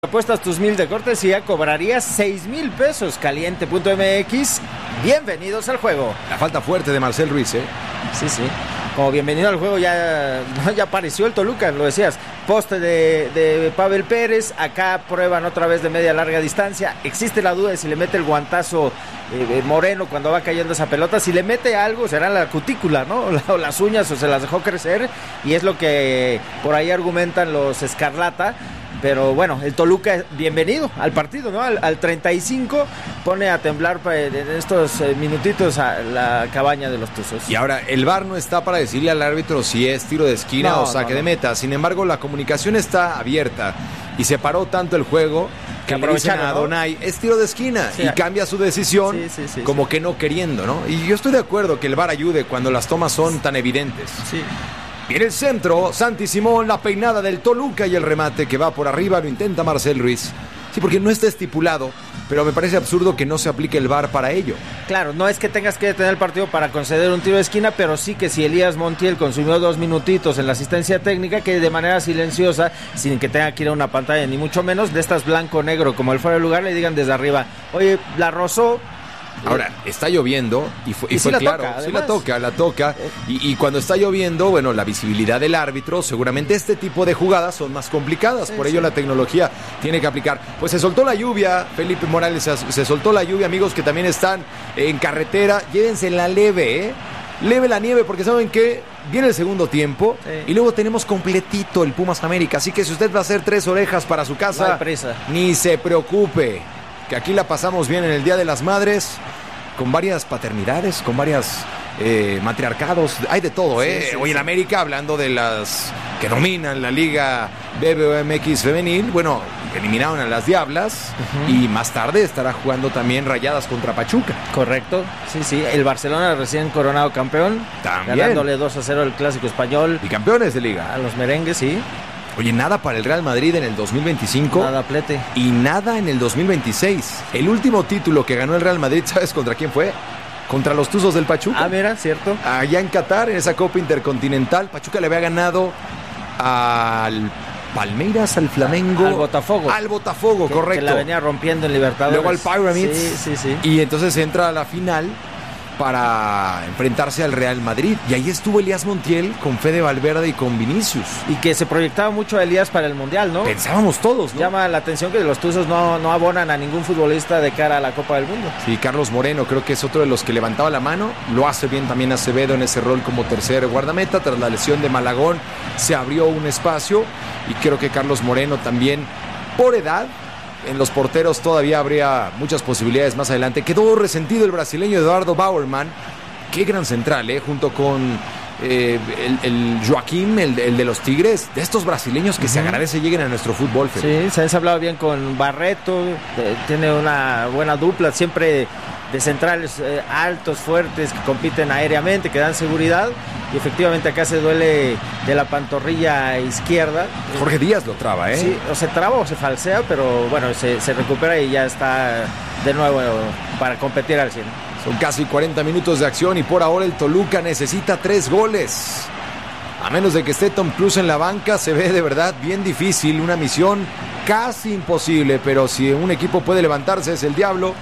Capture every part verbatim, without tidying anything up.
Apuestas tus mil de cortesía, cobrarías seis mil pesos. Caliente punto m x. Bienvenidos al juego. La falta fuerte de Marcel Ruiz, ¿eh? Sí, sí. Como bienvenido al juego ya, ya apareció el Toluca, lo decías. Poste de, de Pavel Pérez. Acá prueban otra vez de media larga distancia. Existe la duda de si le mete el guantazo eh, Moreno cuando va cayendo esa pelota. Si le mete algo, será la cutícula, ¿no? O, la, o las uñas, o se las dejó crecer. Y es lo que por ahí argumentan los Escarlata. Pero bueno, el Toluca, bienvenido al partido, ¿no? Al, al treinta y cinco pone a temblar en estos minutitos a la cabaña de los Tuzos. Y ahora, el V A R no está para decirle al árbitro si es tiro de esquina no, o saque no, no. de meta. Sin embargo, la comunicación está abierta y se paró tanto el juego que aprovechan a Adonai, ¿no? Es tiro de esquina, sí, y cambia su decisión sí, sí, sí, como sí. que no queriendo, ¿no? Y yo estoy de acuerdo que el V A R ayude cuando las tomas son tan evidentes. Sí. Viene el centro, Santi Simón, la peinada del Toluca y el remate que va por arriba, lo intenta Marcel Ruiz. Sí, porque no está estipulado, pero me parece absurdo que no se aplique el V A R para ello. Claro, no es que tengas que detener el partido para conceder un tiro de esquina, pero sí que si Elías Montiel consumió dos minutitos en la asistencia técnica, que de manera silenciosa, sin que tenga que ir a una pantalla, ni mucho menos, de estas blanco-negro como el fuera de lugar, le digan desde arriba, oye, la rozó. Ahora, está lloviendo y fue, y y fue sí claro, toca, sí la toca, la toca y, y cuando está lloviendo, bueno, la visibilidad del árbitro, seguramente este tipo de jugadas son más complicadas, sí, por ello sí. la tecnología tiene que aplicar. Pues se soltó la lluvia, Felipe Morales, se, se soltó la lluvia, amigos que también están en carretera, llévense la leve, ¿eh? Leve la nieve porque saben que viene el segundo tiempo sí. y luego tenemos completito el Pumas América, así que si usted va a hacer tres orejas para su casa, no hay presa. Ni se preocupe. Que aquí la pasamos bien en el Día de las Madres, con varias paternidades, con varias eh, matriarcados, hay de todo, ¿eh? Sí, sí, Hoy sí. en América, hablando de las que dominan la Liga B B V M X femenil, bueno, eliminaron a las Diablas uh-huh. y más tarde estará jugando también Rayadas contra Pachuca. Correcto, sí, sí, el Barcelona recién coronado campeón, también ganándole dos a cero el Clásico Español. Y campeones de Liga. A los merengues, sí. Oye, nada para el Real Madrid en el dos mil veinticinco. Nada, plete. Y nada en el dos mil veintiséis. El último título que ganó el Real Madrid, ¿sabes contra quién fue? Contra los Tuzos del Pachuca. Ah, mira, cierto. Allá en Qatar, en esa Copa Intercontinental, Pachuca le había ganado al Palmeiras, al Flamengo. Al Botafogo. Al Botafogo, que, correcto. Que la venía rompiendo en Libertadores. Luego al Pyramids. Sí, sí, sí. Y entonces entra a la final para enfrentarse al Real Madrid. Y ahí estuvo Elías Montiel con Fede Valverde y con Vinicius. Y que se proyectaba mucho a Elías para el Mundial, ¿no? Pensábamos todos, ¿no? Llama la atención que los Tuzos no, no abonan a ningún futbolista de cara a la Copa del Mundo. Sí, Carlos Moreno creo que es otro de los que levantaba la mano. Lo hace bien también Acevedo en ese rol como tercer guardameta. Tras la lesión de Malagón se abrió un espacio y creo que Carlos Moreno también, por edad, en los porteros todavía habría muchas posibilidades más adelante. Quedó resentido el brasileño Eduardo Bauerman. Qué gran central, ¿eh? Junto con eh, el, el Joaquín, el, el de los Tigres. De estos brasileños que uh-huh. se agradece lleguen a nuestro fútbol. Felipe. Sí, se ha hablado bien con Barreto. Eh, tiene una buena dupla. Siempre de centrales eh, altos, fuertes, que compiten aéreamente, que dan seguridad. Y efectivamente acá se duele de la pantorrilla izquierda. Jorge Díaz lo traba, ¿eh? Sí, o se traba o se falsea, pero bueno, se, se recupera y ya está de nuevo para competir al cien. Son casi cuarenta minutos de acción y por ahora el Toluca necesita tres goles. A menos de que esté Tom Cruise en la banca, se ve de verdad bien difícil, una misión casi imposible, pero si un equipo puede levantarse es el Diablo.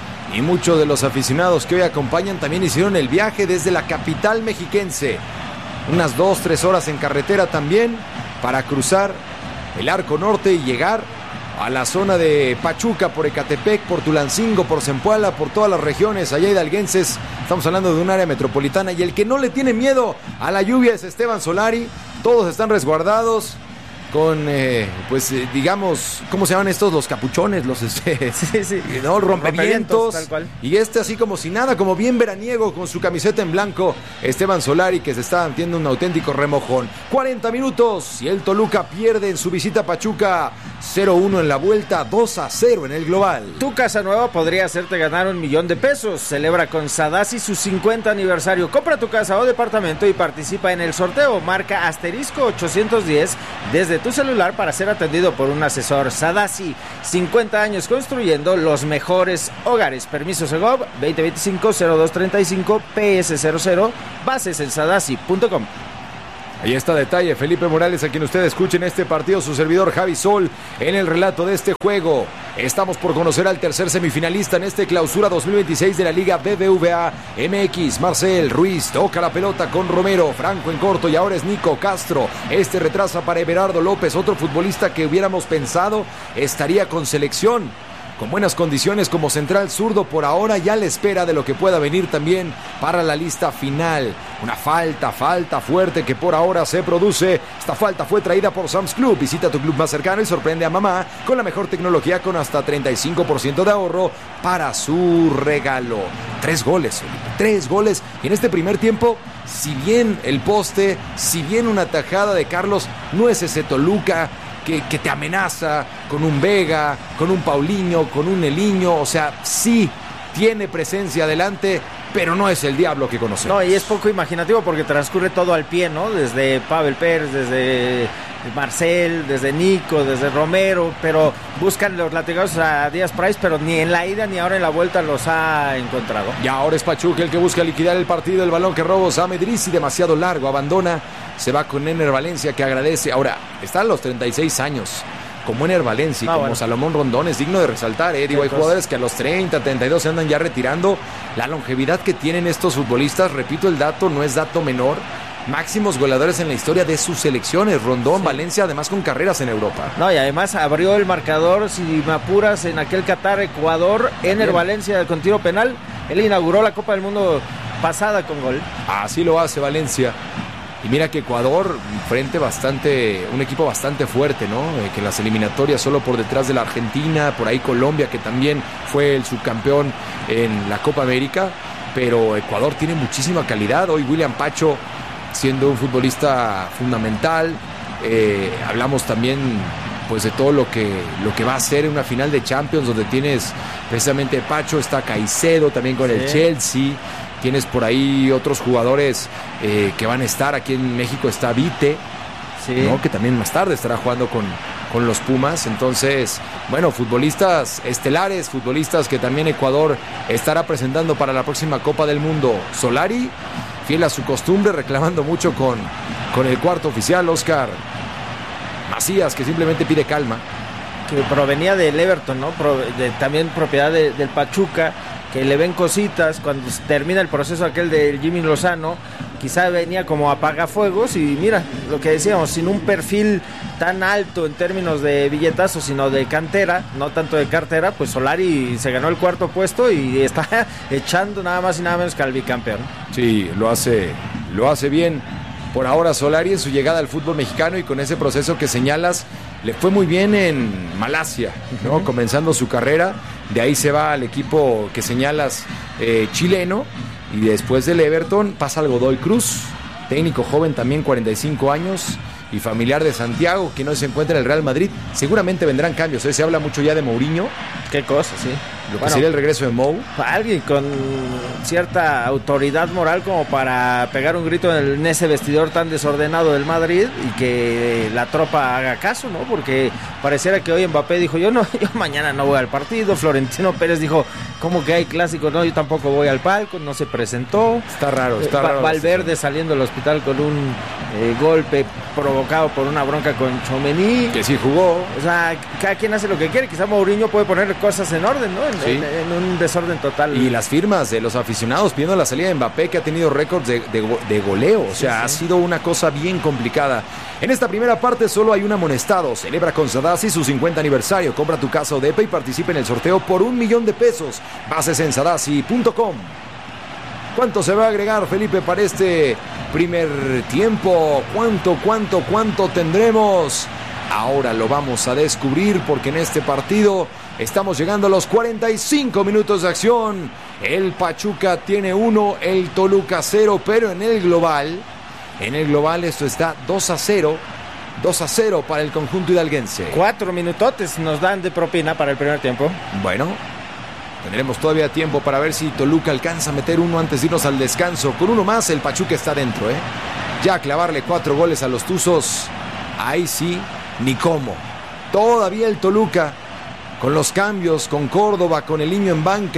Y muchos de los aficionados que hoy acompañan también hicieron el viaje desde la capital mexiquense. Unas dos, tres horas en carretera también para cruzar el Arco Norte y llegar a la zona de Pachuca, por Ecatepec, por Tulancingo, por Zempoala, por todas las regiones allá hidalguenses. Estamos hablando de un área metropolitana y el que no le tiene miedo a la lluvia es Esteban Solari. Todos están resguardados con, eh, pues, eh, digamos, ¿cómo se llaman estos? Los capuchones, los, este, sí, sí. ¿no? Rompevientos. Tal cual. Y este así como si nada, como bien veraniego, con su camiseta en blanco, Esteban Solari, que se está haciendo un auténtico remojón. cuarenta minutos y el Toluca pierde en su visita a Pachuca. cero uno en la vuelta, dos a cero en el global. Tu casa nueva podría hacerte ganar un millón de pesos. Celebra con Sadasi su cincuenta aniversario. Compra tu casa o departamento y participa en el sorteo. Marca asterisco ochocientos diez desde tu celular para ser atendido por un asesor. Sadasi, cincuenta años construyendo los mejores hogares. Permiso Segov veinte veinticinco cero dos treinta y cinco P S cero cero. Bases en sadasi punto com. Ahí está detalle, Felipe Morales, a quien usted escuche en este partido, su servidor Javi Sol, en el relato de este juego. Estamos por conocer al tercer semifinalista en este clausura dos mil veintiséis de la Liga B B V A M X. Marcel Ruiz toca la pelota con Romero, Franco en corto y ahora es Nico Castro. Este retrasa para Everardo López, otro futbolista que hubiéramos pensado estaría con selección, con buenas condiciones como central zurdo, por ahora ya le espera de lo que pueda venir también para la lista final. Una falta, falta fuerte que por ahora se produce. Esta falta fue traída por Sam's Club. Visita tu club más cercano y sorprende a mamá con la mejor tecnología con hasta treinta y cinco por ciento de ahorro para su regalo. Tres goles, tres goles. Y en este primer tiempo, si bien el poste, si bien una tajada de Carlos, no es ese Toluca Que, que te amenaza con un Vega, con un Paulinho, con un Eliño. O sea, sí tiene presencia adelante, pero no es el Diablo que conocemos. No, y es poco imaginativo porque transcurre todo al pie, ¿no? Desde Pavel Pérez, desde Marcel, desde Nico, desde Romero, pero buscan los latigazos a Díaz Price, pero ni en la ida ni ahora en la vuelta los ha encontrado. Y ahora es Pachuca el que busca liquidar el partido. El balón que roba Samed Rizzi, demasiado largo, abandona. Se va con Ener Valencia, que agradece. Ahora, está a los treinta y seis años. Como Ener Valencia y ah, como bueno. Salomón Rondón, es digno de resaltar, ¿eh? Digo, hay jugadores que a los treinta, treinta y dos se andan ya retirando. La longevidad que tienen estos futbolistas, repito el dato, no es dato menor. Máximos goleadores en la historia de sus selecciones. Rondón, sí. Valencia, además con carreras en Europa. No, y además abrió el marcador, si me apuras, en aquel Qatar, Ecuador. Ener Valencia con tiro penal. Él inauguró la Copa del Mundo pasada con gol. Así lo hace Valencia. Y mira que Ecuador, frente bastante, un equipo bastante fuerte, ¿no? Eh, que en las eliminatorias solo por detrás de la Argentina, por ahí Colombia, que también fue el subcampeón en la Copa América, pero Ecuador tiene muchísima calidad. Hoy William Pacho siendo un futbolista fundamental, eh, hablamos también pues de todo lo que, lo que va a ser en una final de Champions, donde tienes precisamente Pacho, está Caicedo también con sí. el Chelsea. Tienes por ahí otros jugadores eh, que van a estar. Aquí en México está Vite, sí. ¿no? Que también más tarde estará jugando con, con los Pumas. Entonces, bueno, futbolistas estelares, futbolistas que también Ecuador estará presentando para la próxima Copa del Mundo. Solari, fiel a su costumbre, reclamando mucho con, con el cuarto oficial, Oscar Macías, que simplemente pide calma. Que provenía del Everton, ¿no? Pro, de, también propiedad de, del Pachuca, que le ven cositas cuando termina el proceso aquel del Jimmy Lozano. Quizá venía como apagafuegos y mira, lo que decíamos, sin un perfil tan alto en términos de billetazos, sino de cantera, no tanto de cartera, pues Solari se ganó el cuarto puesto y está echando nada más y nada menos que al bicampeón. Sí, lo hace, lo hace bien. Por ahora Solari en su llegada al fútbol mexicano y con ese proceso que señalas, le fue muy bien en Malasia, ¿no? Uh-huh. Comenzando su carrera, de ahí se va al equipo que señalas eh, chileno, y después del Everton pasa al Godoy Cruz, técnico joven también, cuarenta y cinco años, y familiar de Santiago, que no se encuentra en el Real Madrid. Seguramente vendrán cambios, ¿eh? Se habla mucho ya de Mourinho. Qué cosa, sí. Lo que bueno, sería el regreso de Mou. Alguien con cierta autoridad moral como para pegar un grito en, el, en ese vestidor tan desordenado del Madrid y que la tropa haga caso, ¿no? Porque pareciera que hoy Mbappé dijo, yo no, yo mañana no voy al partido. Florentino Pérez dijo, ¿cómo que hay clásico? No, yo tampoco voy al palco, no se presentó. Está raro, está Va, raro. Valverde saliendo del hospital con un eh, golpe provocado por una bronca con Tchouaméni. Que sí jugó. O sea, cada quien hace lo que quiere. Quizá Mourinho puede poner cosas en orden, ¿no? En, sí. en, en un desorden total. Y las firmas de los aficionados pidiendo la salida de Mbappé, que ha tenido récords de, de, de goleo. O sea, sí, sí. ha sido una cosa bien complicada. En esta primera parte solo hay un amonestado. Celebra con Sadasi su cincuenta aniversario. Compra tu casa o depa y participa en el sorteo por un millón de pesos. Bases en sadasi punto com. ¿Cuánto se va a agregar, Felipe, para este primer tiempo? ¿Cuánto, cuánto, cuánto tendremos? Ahora lo vamos a descubrir, porque en este partido estamos llegando a los cuarenta y cinco minutos de acción. El Pachuca tiene uno, el Toluca cero, pero en el global, en el global esto está dos a cero. dos a cero para el conjunto hidalguense. Cuatro minutotes nos dan de propina para el primer tiempo. Bueno, tendremos todavía tiempo para ver si Toluca alcanza a meter uno antes de irnos al descanso. Con uno más, el Pachuca está dentro, ¿eh? Ya clavarle cuatro goles a los Tuzos, ahí sí, ni cómo. Todavía el Toluca, con los cambios, con Córdoba, con el niño en banca,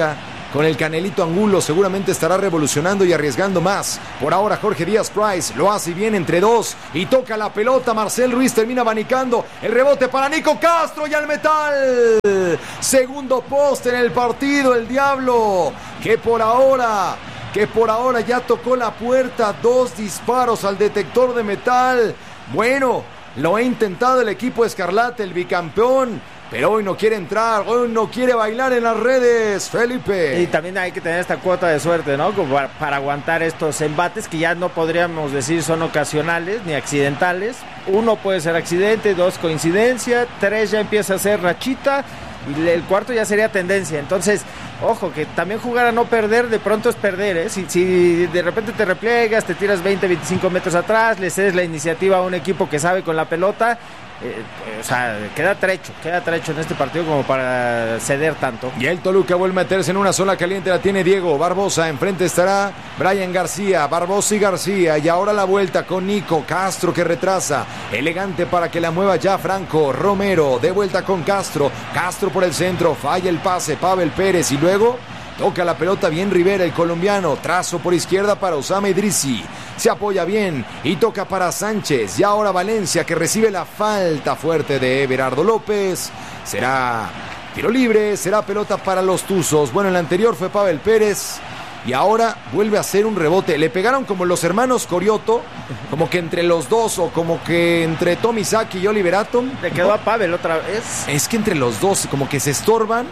con el Canelito Angulo. Seguramente estará revolucionando y arriesgando más. Por ahora Jorge Díaz Price lo hace bien entre dos y toca la pelota. Marcel Ruiz termina abanicando. El rebote para Nico Castro y al metal. Segundo poste en el partido, el Diablo, que por ahora, que por ahora ya tocó la puerta. Dos disparos al detector de metal. Bueno, lo ha intentado el equipo Escarlata, el bicampeón, pero hoy no quiere entrar, hoy no quiere bailar en las redes, Felipe. Y también hay que tener esta cuota de suerte, ¿no? Como para, para aguantar estos embates que ya no podríamos decir son ocasionales ni accidentales. Uno puede ser accidente, dos coincidencia, tres ya empieza a ser rachita y el cuarto ya sería tendencia. Entonces, ojo, que también jugar a no perder de pronto es perder, ¿eh? Si, si de repente te repliegas, te tiras veinte, veinticinco metros atrás, le cedes la iniciativa a un equipo que sabe con la pelota, eh, o sea, queda trecho, queda trecho en este partido como para ceder tanto. Y el Toluca vuelve a meterse en una zona caliente, la tiene Diego Barbosa, enfrente estará Brian García, Barbosa y García, y ahora la vuelta con Nico Castro que retrasa, elegante para que la mueva ya Franco Romero, de vuelta con Castro, Castro por el centro, falla el pase, Pavel Pérez y luego toca la pelota bien Rivera, el colombiano, trazo por izquierda para Osama Idrissi, se apoya bien y toca para Sánchez, y ahora Valencia que recibe la falta fuerte de Everardo López, será tiro libre, será pelota para los Tuzos. Bueno, el anterior fue Pavel Pérez y ahora vuelve a hacer un rebote, le pegaron como los hermanos Corioto, como que entre los dos o como que entre Tommy Saki y Oliver Atom. Le quedó a Pavel otra vez. Es que entre los dos como que se estorban.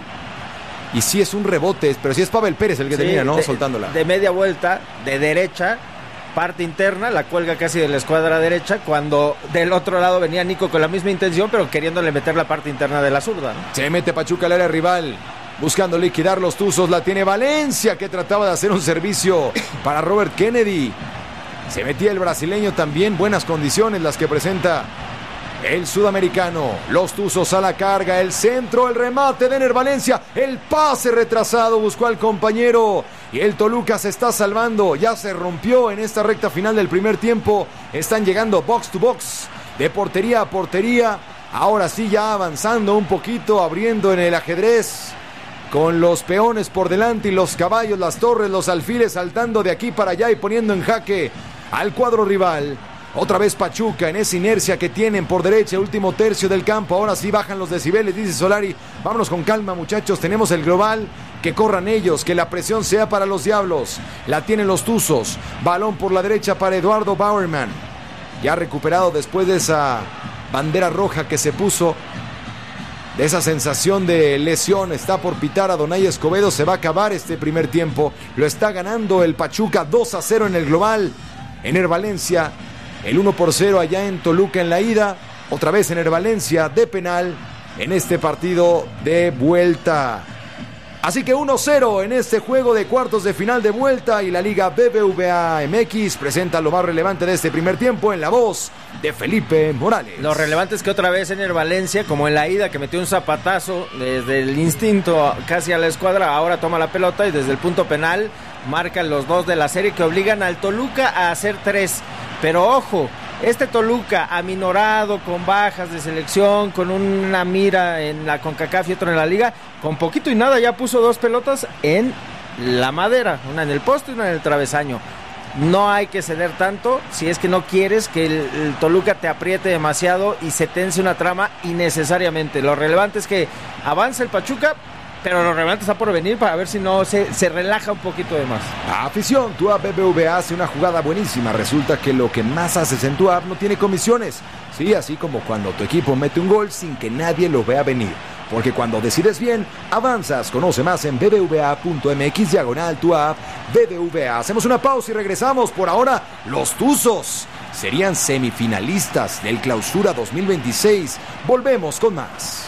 Y sí es un rebote, pero sí es Pavel Pérez el que sí, termina, ¿no? De, soltándola. De media vuelta, de derecha, parte interna, la cuelga casi de la escuadra derecha, cuando del otro lado venía Nico con la misma intención, pero queriéndole meter la parte interna de la zurda, ¿no? Se mete Pachuca al área rival, buscando liquidar los Tuzos, la tiene Valencia, que trataba de hacer un servicio para Robert Kennedy. Se metía el brasileño también, buenas condiciones las que presenta el sudamericano. Los Tuzos a la carga, el centro, el remate de Ener Valencia, el pase retrasado, buscó al compañero y el Toluca se está salvando, ya se rompió en esta recta final del primer tiempo. Están llegando box to box, de portería a portería, ahora sí ya avanzando un poquito, abriendo en el ajedrez, con los peones por delante y los caballos, las torres, los alfiles saltando de aquí para allá y poniendo en jaque al cuadro rival. Otra vez Pachuca en esa inercia que tienen por derecha, último tercio del campo. Ahora sí bajan los decibeles, dice Solari. Vámonos con calma, muchachos, tenemos el global. Que corran ellos, que la presión sea para los Diablos. La tienen los Tuzos. Balón por la derecha para Eduardo Bauerman. Ya recuperado después de esa bandera roja que se puso, de esa sensación de lesión. Está por pitar a Donay Escobedo. Se va a acabar este primer tiempo. Lo está ganando el Pachuca dos a cero en el global. Ener Valencia, el uno por cero allá en Toluca en la ida. Otra vez Ener Valencia de penal en este partido de vuelta. Así que uno cero en este juego de cuartos de final de vuelta, y la Liga B B V A M X presenta lo más relevante de este primer tiempo en la voz de Felipe Morales. Lo relevante es que otra vez Ener Valencia, como en la ida, que metió un zapatazo desde el instinto casi a la escuadra, ahora toma la pelota y desde el punto penal marcan los dos de la serie que obligan al Toluca a hacer tres. Pero ojo, este Toluca aminorado, con bajas de selección, con una mira en la CONCACAF y otra en la Liga, con poquito y nada ya puso dos pelotas en la madera, una en el poste y una en el travesaño. No hay que ceder tanto si es que no quieres que el, el Toluca te apriete demasiado y se tense una trama innecesariamente. Lo relevante es que avance el Pachuca, pero lo relevante está por venir para ver si no se, se relaja un poquito de más. Afición, tu app B B V A hace una jugada buenísima. Resulta que lo que más haces en tu app no tiene comisiones. Sí, así como cuando tu equipo mete un gol sin que nadie lo vea venir. Porque cuando decides bien, avanzas. Conoce más en bbva.mx diagonal tu app B B V A. Hacemos una pausa y regresamos. Por ahora, los Tuzos serían semifinalistas del Clausura dos mil veintiséis. Volvemos con más.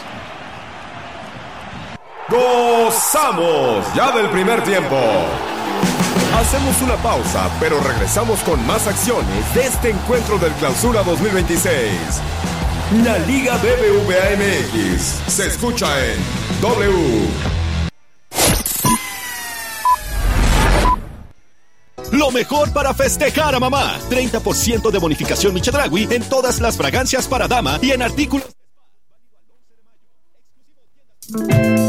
¡Gozamos! Ya del primer tiempo. Hacemos una pausa, pero regresamos con más acciones de este encuentro del Clausura dos mil veintiséis. La Liga B B V A M X se escucha en W. Lo mejor para festejar a mamá. treinta por ciento de bonificación Michedragui en todas las fragancias para dama y en artículos...